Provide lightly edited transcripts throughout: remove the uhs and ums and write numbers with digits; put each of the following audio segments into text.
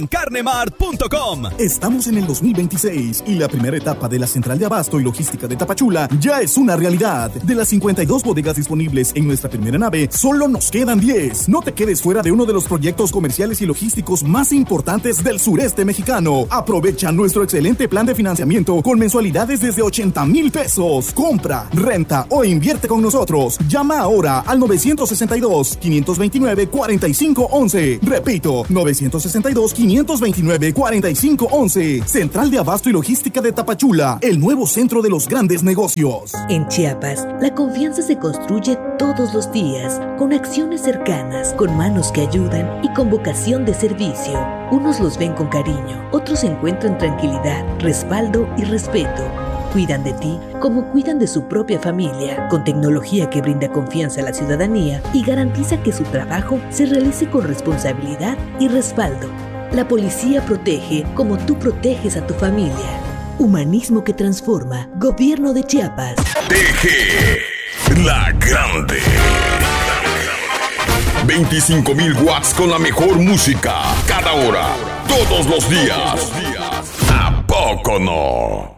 Carnemart.com. Estamos en el 2026 y la primera etapa de la Central de Abasto y Logística de Tapachula ya es una realidad. De las 52 bodegas disponibles en nuestra primera nave, solo nos quedan 10. No te quedes fuera de uno de los proyectos comerciales y logísticos más importantes del sureste mexicano. Aprovecha nuestro excelente plan de financiamiento con mensualidades desde 80,000 pesos. Compra, renta o invierte con nosotros. Llama ahora al 962-529-4511. Repito, 962-529-4511. Central de Abasto y Logística de Tapachula, el nuevo centro de los grandes negocios. En Chiapas, la confianza se construye todos los días, con acciones cercanas, con manos que ayudan y con vocación de servicio. Unos los ven con cariño, otros encuentran tranquilidad, respaldo y respeto. Cuidan de ti como cuidan de su propia familia, con tecnología que brinda confianza a la ciudadanía y garantiza que su trabajo se realice con responsabilidad y respaldo. La policía protege como tú proteges a tu familia. Humanismo que transforma. Gobierno de Chiapas. TG, la grande. 25,000 watts con la mejor música. Cada hora, todos los días. ¿A poco no?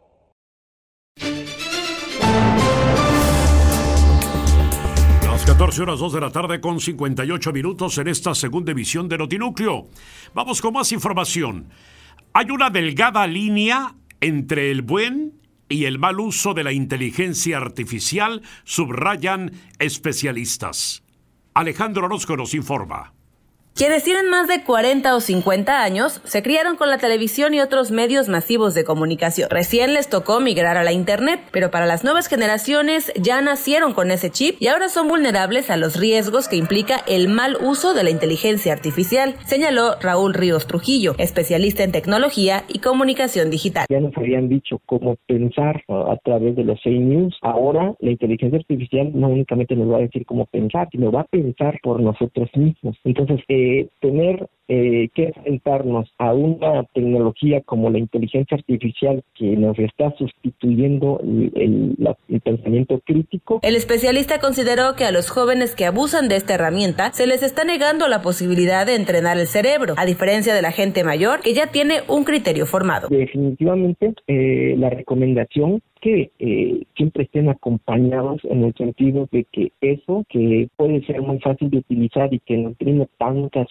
Las 14:02 de la tarde con 58 minutos en esta segunda emisión de Notinúcleo. Vamos con más información. Hay una delgada línea entre el buen y el mal uso de la inteligencia artificial, subrayan especialistas. Alejandro Orozco nos informa. Quienes tienen más de 40 o 50 años se criaron con la televisión y otros medios masivos de comunicación. Recién les tocó migrar a la internet, pero para las nuevas generaciones ya nacieron con ese chip y ahora son vulnerables a los riesgos que implica el mal uso de la inteligencia artificial, señaló Raúl Ríos Trujillo, especialista en tecnología y comunicación digital. Ya nos habían dicho cómo pensar a través de los fake news. Ahora la inteligencia artificial no únicamente nos va a decir cómo pensar, sino va a pensar por nosotros mismos. Entonces, tener que enfrentarnos a una tecnología como la inteligencia artificial que nos está sustituyendo el pensamiento crítico. El especialista consideró que a los jóvenes que abusan de esta herramienta se les está negando la posibilidad de entrenar el cerebro, a diferencia de la gente mayor que ya tiene un criterio formado. Definitivamente la recomendación que siempre estén acompañados en el sentido de que eso que puede ser muy fácil de utilizar y que no tiene tantas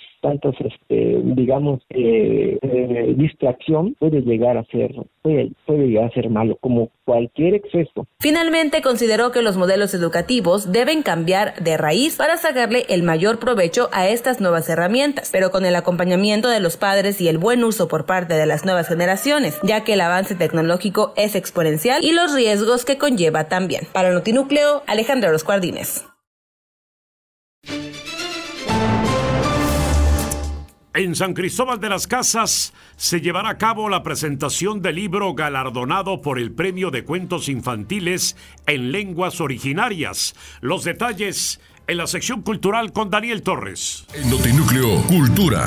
distracción puede llegar a ser malo, como cualquier exceso. Finalmente consideró que los modelos educativos deben cambiar de raíz para sacarle el mayor provecho a estas nuevas herramientas, pero con el acompañamiento de los padres y el buen uso por parte de las nuevas generaciones, ya que el avance tecnológico es exponencial y los riesgos que conlleva también. Para Notinúcleo, Alejandra Orozco Ardínez. En San Cristóbal de las Casas se llevará a cabo la presentación del libro galardonado por el Premio de Cuentos Infantiles en Lenguas Originarias. Los detalles en la sección cultural con Daniel Torres. En Notinúcleo, Cultura.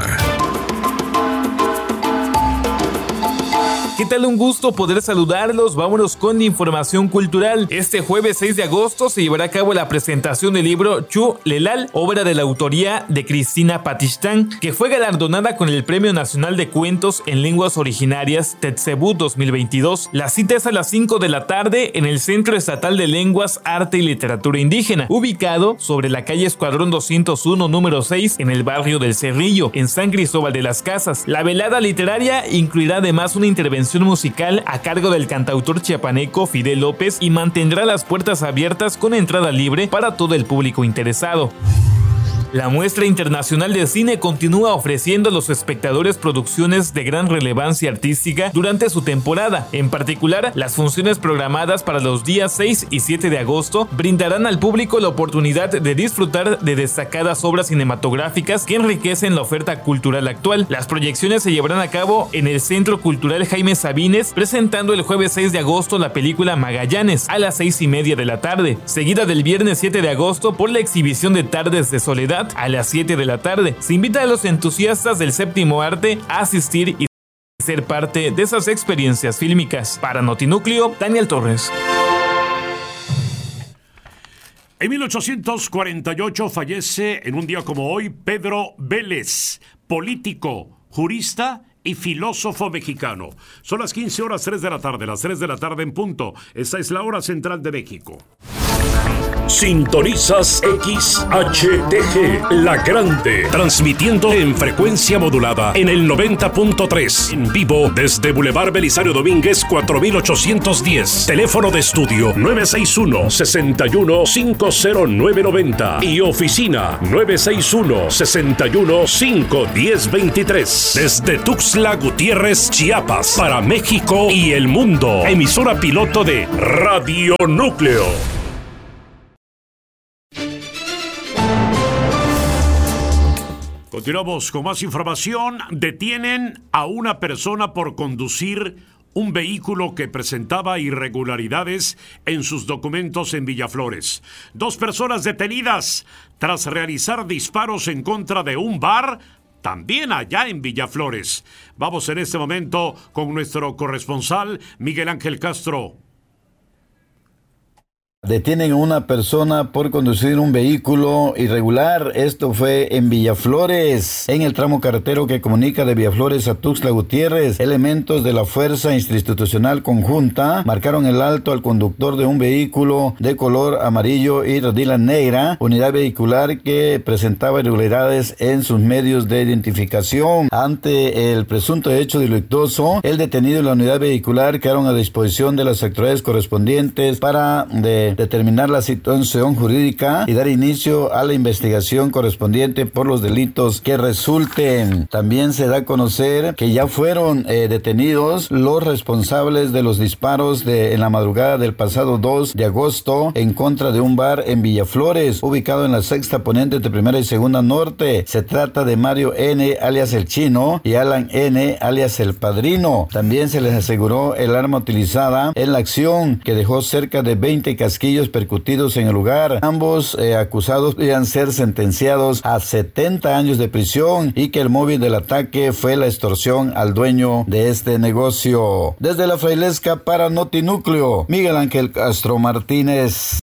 ¿Qué tal? Un gusto poder saludarlos. Vámonos con información cultural. Este jueves 6 de agosto se llevará a cabo la presentación del libro Chu Lelal, obra de la autoría de Cristina Patistán, que fue galardonada con el Premio Nacional de Cuentos en Lenguas Originarias Tetsebú 2022. La cita es a las 5 de la tarde en el Centro Estatal de Lenguas, Arte y Literatura Indígena, ubicado sobre la calle Escuadrón 201, número 6, en el barrio del Cerrillo, en San Cristóbal de las Casas. La velada literaria incluirá además una intervención musical a cargo del cantautor chiapaneco Fidel López y mantendrá las puertas abiertas con entrada libre para todo el público interesado. La Muestra Internacional de Cine continúa ofreciendo a los espectadores producciones de gran relevancia artística durante su temporada. En particular, las funciones programadas para los días 6 y 7 de agosto brindarán al público la oportunidad de disfrutar de destacadas obras cinematográficas que enriquecen la oferta cultural actual. Las proyecciones se llevarán a cabo en el Centro Cultural Jaime Sabines, presentando el jueves 6 de agosto la película Magallanes a las 6:30 de la tarde, seguida del viernes 7 de agosto por la exhibición de Tardes de Soledad a las 7 de la tarde. Se invita a los entusiastas del séptimo arte a asistir y ser parte de esas experiencias fílmicas. Para Notinúcleo, Daniel Torres. En 1848 fallece en un día como hoy Pedro Vélez, político, jurista y filósofo mexicano. Son las 15 horas 3 de la tarde, las 3 de la tarde en punto. Esta es la hora central de México. Sintonizas XHTG, La Grande, transmitiendo en frecuencia modulada en el 90.3, en vivo desde Boulevard Belisario Domínguez 4810, teléfono de estudio 961-61-50990 y oficina 961-61-51023, desde Tuxtla Gutiérrez, Chiapas, para México y el mundo, emisora piloto de Radio Núcleo. Continuamos con más información. Detienen a una persona por conducir un vehículo que presentaba irregularidades en sus documentos en Villaflores. 2 personas detenidas tras realizar disparos en contra de un bar, también allá en Villaflores. Vamos en este momento con nuestro corresponsal Miguel Ángel Castro. Detienen a una persona por conducir un vehículo irregular. Esto fue en Villaflores, en el tramo carretero que comunica de Villaflores a Tuxtla Gutiérrez. Elementos de la Fuerza Interinstitucional Conjunta marcaron el alto al conductor de un vehículo de color amarillo y rodilla negra, unidad vehicular que presentaba irregularidades en sus medios de identificación. Ante el presunto hecho delictuoso, el detenido y la unidad vehicular quedaron a disposición de las autoridades correspondientes para determinar la situación jurídica y dar inicio a la investigación correspondiente por los delitos que resulten. También se da a conocer que ya fueron detenidos los responsables de los disparos en la madrugada del pasado 2 de agosto en contra de un bar en Villaflores, ubicado en la sexta poniente entre Primera y Segunda Norte. Se trata de Mario N., alias El Chino, y Alan N., alias El Padrino. También se les aseguró el arma utilizada en la acción, que dejó cerca de 20 casquillos percutidos en el lugar. Ambos acusados podrían ser sentenciados a 70 años de prisión y que el móvil del ataque fue la extorsión al dueño de este negocio. Desde La Frailesca para Notinúcleo, Miguel Ángel Castro Martínez.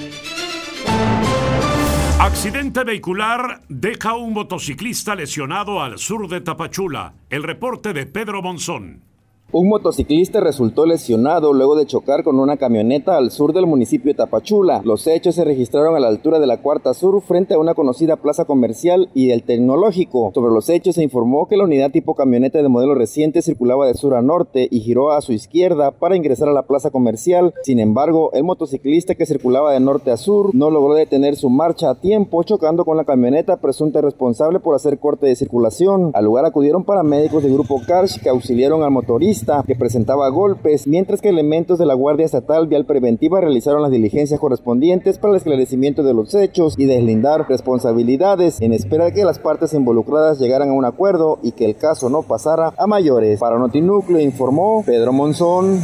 Accidente vehicular deja a un motociclista lesionado al sur de Tapachula. El reporte de Pedro Monzón. Un motociclista resultó lesionado luego de chocar con una camioneta al sur del municipio de Tapachula. Los hechos se registraron a la altura de la Cuarta Sur, frente a una conocida plaza comercial y el Tecnológico. Sobre los hechos se informó que la unidad tipo camioneta de modelo reciente circulaba de sur a norte y giró a su izquierda para ingresar a la plaza comercial. Sin embargo, el motociclista, que circulaba de norte a sur, no logró detener su marcha a tiempo, chocando con la camioneta presunta responsable por hacer corte de circulación. Al lugar acudieron paramédicos del grupo Karsh, que auxiliaron al motorista, que presentaba golpes, mientras que elementos de la Guardia Estatal Vial Preventiva realizaron las diligencias correspondientes para el esclarecimiento de los hechos y deslindar responsabilidades, en espera de que las partes involucradas llegaran a un acuerdo y que el caso no pasara a mayores. Para Notinúcleo informó Pedro Monzón.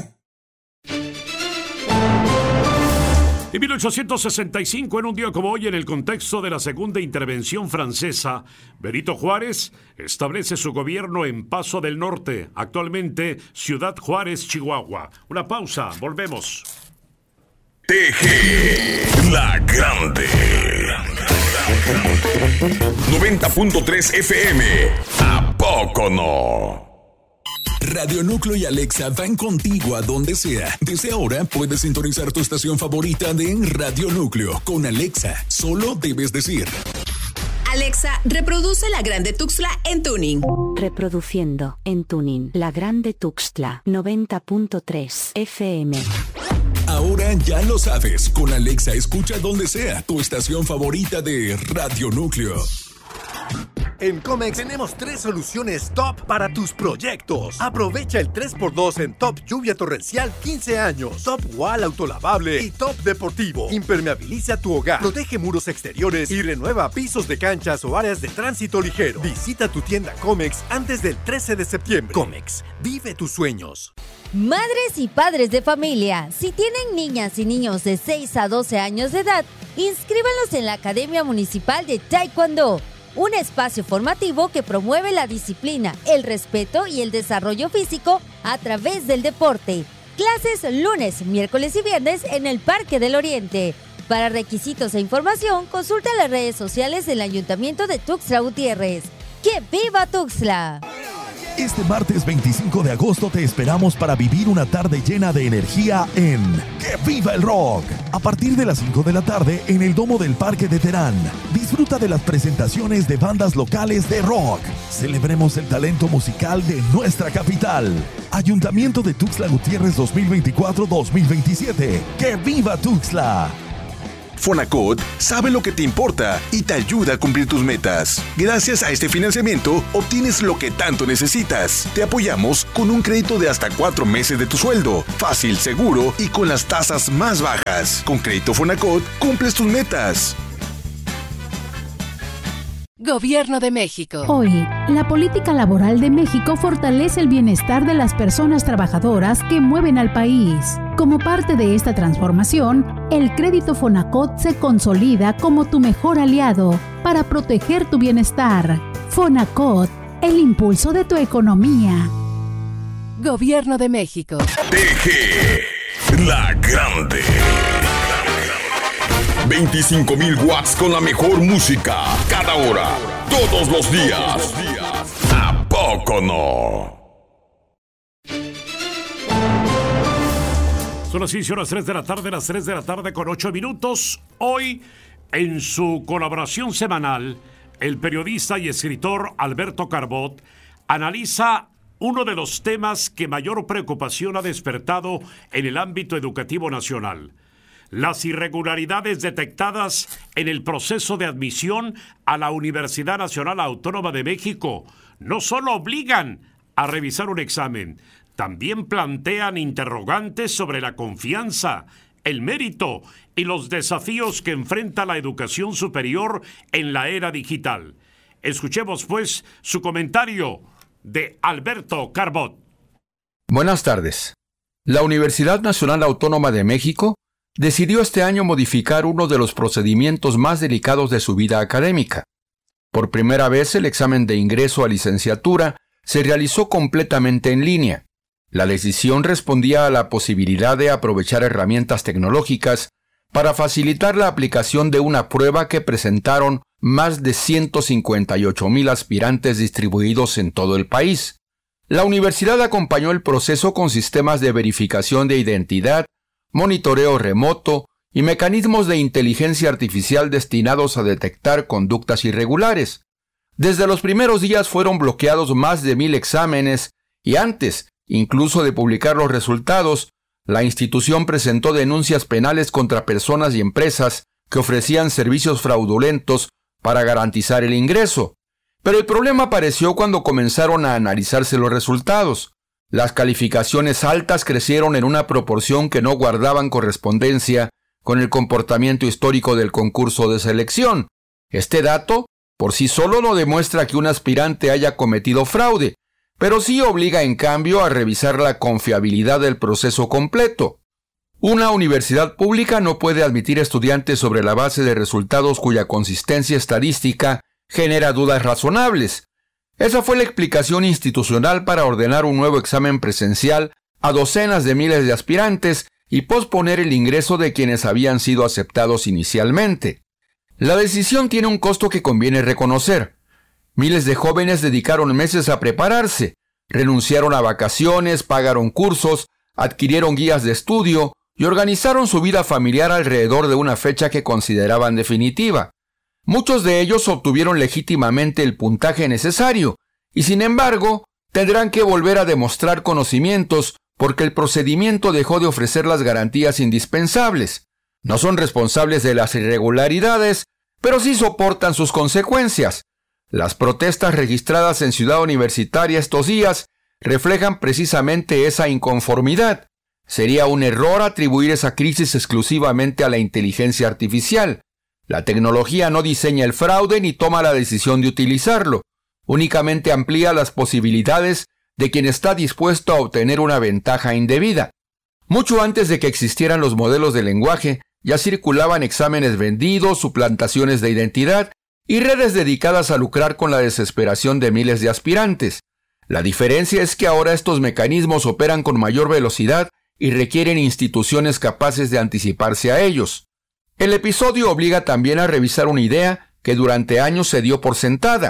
En 1865, en un día como hoy, en el contexto de la segunda intervención francesa, Benito Juárez establece su gobierno en Paso del Norte, actualmente Ciudad Juárez, Chihuahua. Una pausa, volvemos. TG, La Grande. 90.3 FM. ¿A poco no? Radio Núcleo y Alexa van contigo a donde sea. Desde ahora puedes sintonizar tu estación favorita de Radio Núcleo. Con Alexa, solo debes decir: Alexa, reproduce La Grande Tuxtla en tuning. Reproduciendo en tuning La Grande Tuxtla 90.3 FM. Ahora ya lo sabes. Con Alexa escucha donde sea tu estación favorita de Radio Núcleo. En Comex tenemos 3 soluciones top para tus proyectos. Aprovecha el 3x2 en Top Lluvia Torrencial 15 años, Top Wall Autolavable y Top Deportivo. Impermeabiliza tu hogar, protege muros exteriores y renueva pisos de canchas o áreas de tránsito ligero. Visita tu tienda Comex antes del 13 de septiembre. Comex, vive tus sueños. Madres y padres de familia, si tienen niñas y niños de 6 a 12 años de edad, inscríbanlos en la Academia Municipal de Taekwondo, un espacio formativo que promueve la disciplina, el respeto y el desarrollo físico a través del deporte. Clases lunes, miércoles y viernes en el Parque del Oriente. Para requisitos e información, consulta las redes sociales del Ayuntamiento de Tuxtla Gutiérrez. ¡Que viva Tuxtla! Este martes 25 de agosto te esperamos para vivir una tarde llena de energía en ¡Que Viva el Rock! A partir de las 5 de la tarde en el Domo del Parque de Terán. Disfruta de las presentaciones de bandas locales de rock. Celebremos el talento musical de nuestra capital. Ayuntamiento de Tuxtla Gutiérrez 2024-2027. ¡Que viva Tuxtla! Fonacot sabe lo que te importa y te ayuda a cumplir tus metas. Gracias a este financiamiento, obtienes lo que tanto necesitas. Te apoyamos con un crédito de hasta 4 meses de tu sueldo. Fácil, seguro y con las tasas más bajas. Con Crédito Fonacot, cumples tus metas. Gobierno de México. Hoy, la política laboral de México fortalece el bienestar de las personas trabajadoras que mueven al país. Como parte de esta transformación, el crédito Fonacot se consolida como tu mejor aliado para proteger tu bienestar. Fonacot, el impulso de tu economía. Gobierno de México. TG, la grande. 25,000 watts con la mejor música, cada hora, todos los días. ¿A poco no? Son las 6 horas 3 de la tarde, las 3 de la tarde con 8 minutos. Hoy, en su colaboración semanal, el periodista y escritor Alberto Carbot analiza uno de los temas que mayor preocupación ha despertado en el ámbito educativo nacional: las irregularidades detectadas en el proceso de admisión a la Universidad Nacional Autónoma de México. No solo obligan a revisar un examen, también plantean interrogantes sobre la confianza, el mérito y los desafíos que enfrenta la educación superior en la era digital. Escuchemos, pues, su comentario de Alberto Carbot. Buenas tardes. La Universidad Nacional Autónoma de México decidió este año modificar uno de los procedimientos más delicados de su vida académica. Por primera vez, el examen de ingreso a licenciatura se realizó completamente en línea. La decisión respondía a la posibilidad de aprovechar herramientas tecnológicas para facilitar la aplicación de una prueba que presentaron más de 158,000 aspirantes distribuidos en todo el país. La universidad acompañó el proceso con sistemas de verificación de identidad, monitoreo remoto y mecanismos de inteligencia artificial destinados a detectar conductas irregulares. Desde los primeros días fueron bloqueados más de 1,000 exámenes y antes, incluso de publicar los resultados, la institución presentó denuncias penales contra personas y empresas que ofrecían servicios fraudulentos para garantizar el ingreso. Pero el problema apareció cuando comenzaron a analizarse los resultados. Las calificaciones altas crecieron en una proporción que no guardaban correspondencia con el comportamiento histórico del concurso de selección. Este dato, por sí solo, no demuestra que un aspirante haya cometido fraude, pero sí obliga en cambio a revisar la confiabilidad del proceso completo. Una universidad pública no puede admitir estudiantes sobre la base de resultados cuya consistencia estadística genera dudas razonables. Esa fue la explicación institucional para ordenar un nuevo examen presencial a docenas de miles de aspirantes y posponer el ingreso de quienes habían sido aceptados inicialmente. La decisión tiene un costo que conviene reconocer. Miles de jóvenes dedicaron meses a prepararse, renunciaron a vacaciones, pagaron cursos, adquirieron guías de estudio y organizaron su vida familiar alrededor de una fecha que consideraban definitiva. Muchos de ellos obtuvieron legítimamente el puntaje necesario y, sin embargo, tendrán que volver a demostrar conocimientos porque el procedimiento dejó de ofrecer las garantías indispensables. No son responsables de las irregularidades, pero sí soportan sus consecuencias. Las protestas registradas en Ciudad Universitaria estos días reflejan precisamente esa inconformidad. Sería un error atribuir esa crisis exclusivamente a la inteligencia artificial. La tecnología no diseña el fraude ni toma la decisión de utilizarlo. Únicamente amplía las posibilidades de quien está dispuesto a obtener una ventaja indebida. Mucho antes de que existieran los modelos de lenguaje, ya circulaban exámenes vendidos, suplantaciones de identidad y redes dedicadas a lucrar con la desesperación de miles de aspirantes. La diferencia es que ahora estos mecanismos operan con mayor velocidad y requieren instituciones capaces de anticiparse a ellos. El episodio obliga también a revisar una idea que durante años se dio por sentada.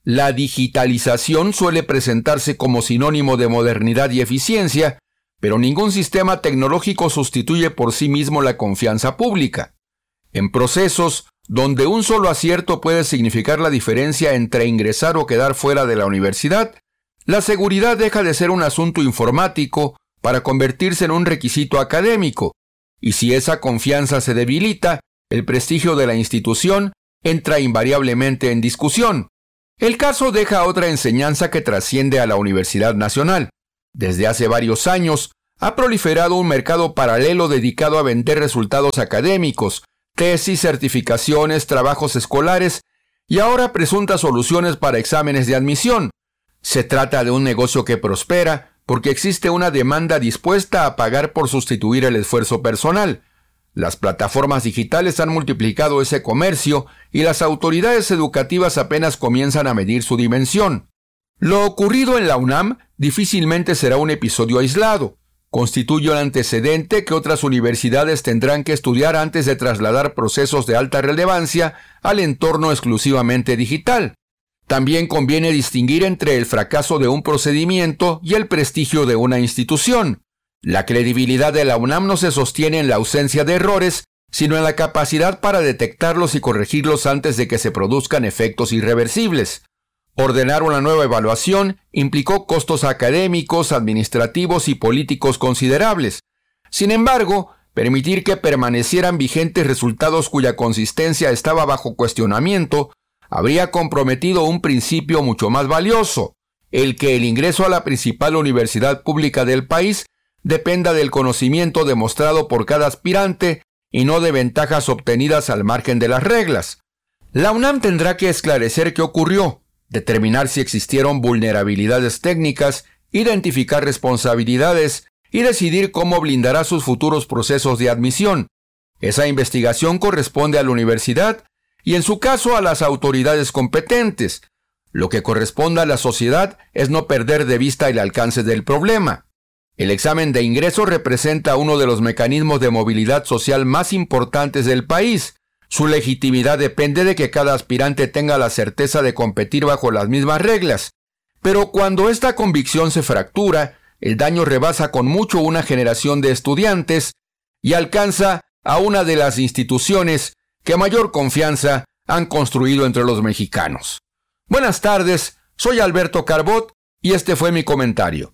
La digitalización suele presentarse como sinónimo de modernidad y eficiencia, pero ningún sistema tecnológico sustituye por sí mismo la confianza pública. En procesos donde un solo acierto puede significar la diferencia entre ingresar o quedar fuera de la universidad, la seguridad deja de ser un asunto informático para convertirse en un requisito académico, y si esa confianza se debilita, el prestigio de la institución entra invariablemente en discusión. El caso deja otra enseñanza que trasciende a la Universidad Nacional. Desde hace varios años, ha proliferado un mercado paralelo dedicado a vender resultados académicos, tesis, certificaciones, trabajos escolares y ahora presuntas soluciones para exámenes de admisión. Se trata de un negocio que prospera porque existe una demanda dispuesta a pagar por sustituir el esfuerzo personal. Las plataformas digitales han multiplicado ese comercio y las autoridades educativas apenas comienzan a medir su dimensión. Lo ocurrido en la UNAM difícilmente será un episodio aislado. Constituye un antecedente que otras universidades tendrán que estudiar antes de trasladar procesos de alta relevancia al entorno exclusivamente digital. También conviene distinguir entre el fracaso de un procedimiento y el prestigio de una institución. La credibilidad de la UNAM no se sostiene en la ausencia de errores, sino en la capacidad para detectarlos y corregirlos antes de que se produzcan efectos irreversibles. Ordenar una nueva evaluación implicó costos académicos, administrativos y políticos considerables. Sin embargo, permitir que permanecieran vigentes resultados cuya consistencia estaba bajo cuestionamiento habría comprometido un principio mucho más valioso, el que el ingreso a la principal universidad pública del país dependa del conocimiento demostrado por cada aspirante y no de ventajas obtenidas al margen de las reglas. La UNAM tendrá que esclarecer qué ocurrió, determinar si existieron vulnerabilidades técnicas, identificar responsabilidades y decidir cómo blindará sus futuros procesos de admisión. Esa investigación corresponde a la universidad y en su caso a las autoridades competentes. Lo que corresponde a la sociedad es no perder de vista el alcance del problema. El examen de ingreso representa uno de los mecanismos de movilidad social más importantes del país. Su legitimidad depende de que cada aspirante tenga la certeza de competir bajo las mismas reglas. Pero cuando esta convicción se fractura, el daño rebasa con mucho una generación de estudiantes y alcanza a una de las instituciones que mayor confianza han construido entre los mexicanos. Buenas tardes, soy Alberto Carbot y este fue mi comentario.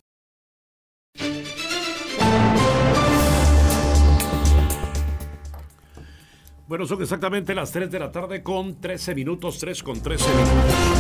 Bueno, son exactamente las 3 de la tarde con 13 minutos, 3 con 13 minutos.